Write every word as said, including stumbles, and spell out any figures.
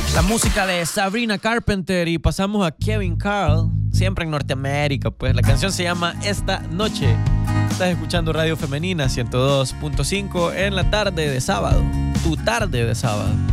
La música de Sabrina Carpenter y pasamos a Kevin Carl, siempre en Norteamérica, pues la canción se llama Esta Noche. Estás escuchando Radio Femenina ciento dos punto cinco en la tarde de sábado, tu tarde de sábado.